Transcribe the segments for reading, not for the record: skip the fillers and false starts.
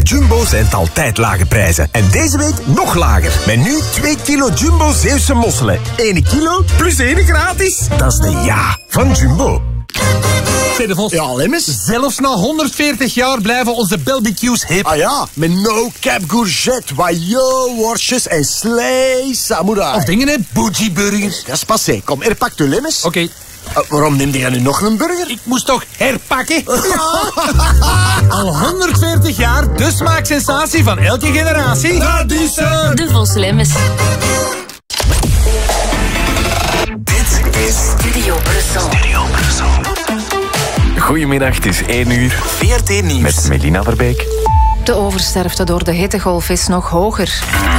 Bij Jumbo zijn het altijd lage prijzen. En deze week nog lager. Met nu 2 kilo Jumbo Zeeuwse mosselen. 1 kilo plus 1 gratis. Dat is de ja van Jumbo. Ja, Lemmens. Zelfs na 140 jaar blijven onze barbecues hip. Ah ja, met no-cap courgette, wajo, worstjes en slee samurai. Of dingen, hè, bougie burgers. Dat is passé. Kom, herpak de Lemmens. Oké. Waarom neem jij nu nog een burger? Ik moest toch herpakken? Al 140 jaar, de smaaksensatie van elke generatie. Dat is De Vos Lemmens. Dit is Studio Brussel. Goedemiddag, het is 1 uur. VRT Nieuws. Met Melina Verbeek. De oversterfte door de hittegolf is nog hoger.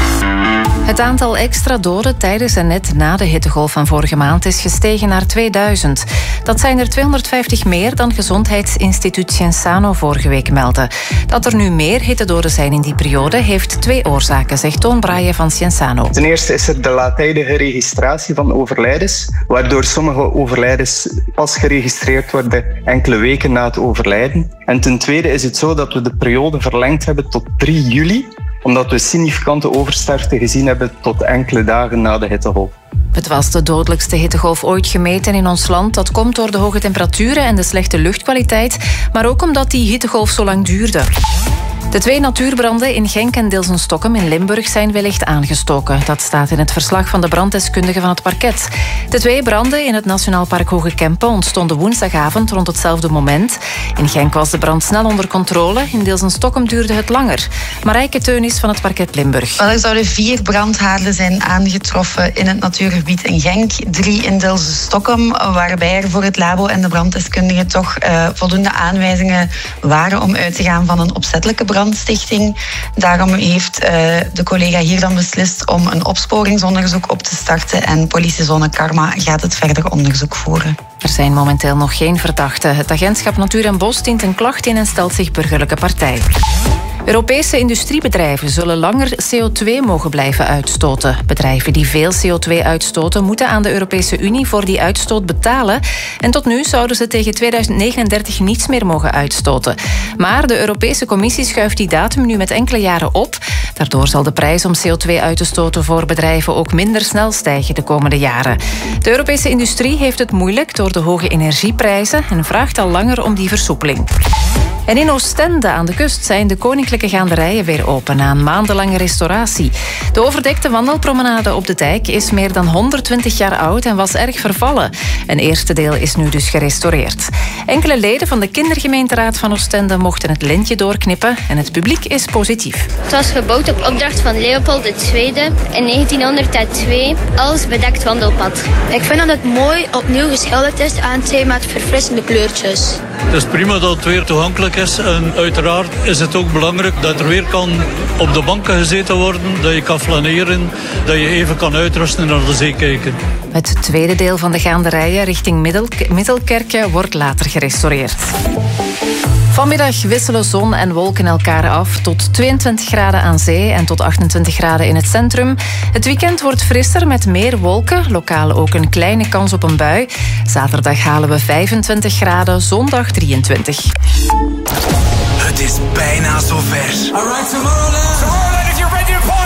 Het aantal extra doden tijdens en net na de hittegolf van vorige maand is gestegen naar 2000. Dat zijn er 250 meer dan Gezondheidsinstituut Cienzano vorige week meldde. Dat er nu meer hittedoden zijn in die periode heeft 2 oorzaken, zegt Toon Braaien van Cienzano. Ten eerste is er de laattijdige registratie van overlijdens, waardoor sommige overlijdens pas geregistreerd worden enkele weken na het overlijden. En ten tweede is het zo dat we de periode verlengd hebben tot 3 juli, omdat we significante oversterfte gezien hebben tot enkele dagen na de hittegolf. Het was de dodelijkste hittegolf ooit gemeten in ons land. Dat komt door de hoge temperaturen en de slechte luchtkwaliteit, maar ook omdat die hittegolf zo lang duurde. De 2 natuurbranden in Genk en Dilsen-Stockholm in Limburg zijn wellicht aangestoken. Dat staat in het verslag van de branddeskundige van het parket. De 2 branden in het Nationaal Park Hoge Kempen ontstonden woensdagavond rond hetzelfde moment. In Genk was de brand snel onder controle. In Dilsen-Stockholm duurde het langer. Marijke Teunis van het parket Limburg. Er zouden 4 brandhaarden zijn aangetroffen in het natuurgebied in Genk. 3 in Dilsen-Stockholm, waarbij er voor het labo en de branddeskundige toch voldoende aanwijzingen waren om uit te gaan van een opzettelijke brandstichting. Daarom heeft de collega hier dan beslist om een opsporingsonderzoek op te starten en politiezone Karma gaat het verder onderzoek voeren. Er zijn momenteel nog geen verdachten. Het agentschap Natuur en Bos dient een klacht in en stelt zich burgerlijke partij. Europese industriebedrijven zullen langer CO2 mogen blijven uitstoten. Bedrijven die veel CO2 uitstoten moeten aan de Europese Unie voor die uitstoot betalen. En tot nu zouden ze tegen 2039 niets meer mogen uitstoten. Maar de Europese Commissie schuift die datum nu met enkele jaren op. Daardoor zal de prijs om CO2 uit te stoten voor bedrijven ook minder snel stijgen de komende jaren. De Europese industrie heeft het moeilijk door de hoge energieprijzen en vraagt al langer om die versoepeling. En in Oostende aan de kust zijn de koninklijke gaanderijen weer open na een maandenlange restauratie. De overdekte wandelpromenade op de dijk is meer dan 120 jaar oud en was erg vervallen. Een eerste deel is nu dus gerestaureerd. Enkele leden van de kindergemeenteraad van Oostende mochten het lintje doorknippen en het publiek is positief. Het was gebouwd op opdracht van Leopold II in 1902 als bedekt wandelpad. Ik vind dat het mooi opnieuw geschilderd is aan zee met verfrissende kleurtjes. Het is prima dat het weer toegankelijk is en uiteraard is het ook belangrijk dat er weer kan op de banken gezeten worden, dat je kan flaneren, dat je even kan uitrusten en naar de zee kijken. Het tweede deel van de gaanderijen richting Middelkerke wordt later gerestaureerd. Vanmiddag wisselen zon en wolken elkaar af tot 22 graden aan zee en tot 28 graden in het centrum. Het weekend wordt frisser met meer wolken, lokaal ook een kleine kans op een bui. Zaterdag halen we 25 graden, zondag 23. Het is bijna zover. Alright, tomorrowland.